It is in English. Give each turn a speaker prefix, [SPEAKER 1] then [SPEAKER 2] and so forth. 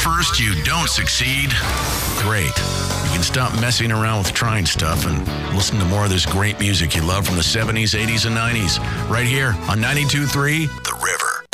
[SPEAKER 1] first you don't succeed, great. You can stop messing around with trying stuff and listen to more of this great music you love from the 70s, 80s, and 90s right here on 92.3 The River.